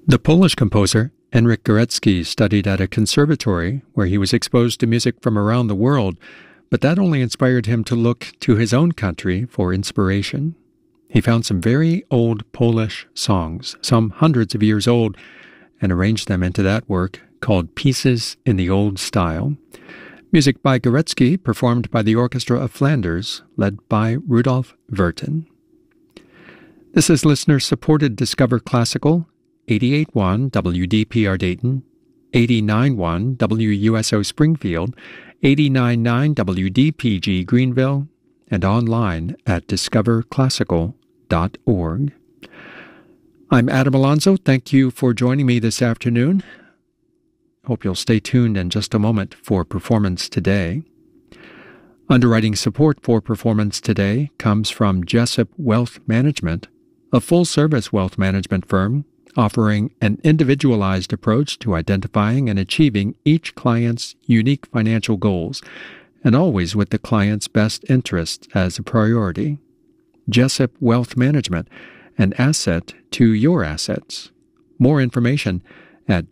The Polish composer Henryk Górecki studied at a conservatory where he was exposed to music from around the world, but that only inspired him to look to his own country for inspiration. He found some very old Polish songs, some hundreds of years old, and arranged them into that work called Pieces in the Old Style. Music by Górecki, performed by the Orchestra of Flanders, led by Rudolf Virten. This is listener-supported Discover Classical, 88.1 WDPR Dayton, 89.1 WUSO Springfield, 89.9 WDPG Greenville, and online at discoverclassical.org. I'm Adam Alonso. Thank you for joining me this afternoon. Hope you'll stay tuned in just a moment for Performance Today. Underwriting support for Performance Today comes from Jessup Wealth Management, a full-service wealth management firm offering an individualized approach to identifying and achieving each client's unique financial goals, and always with the client's best interests as a priority. Jessup Wealth Management, an asset to your assets. More information at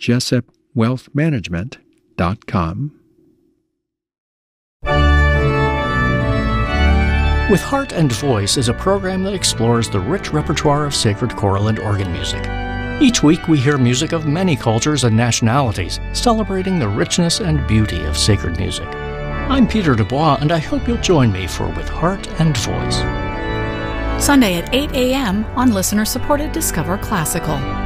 jessupwealthmanagement.com. With Heart and Voice is a program that explores the rich repertoire of sacred choral and organ music. Each week we hear music of many cultures and nationalities, celebrating the richness and beauty of sacred music. I'm Peter Dubois, and I hope you'll join me for With Heart and Voice. Sunday at 8 a.m. on listener-supported Discover Classical.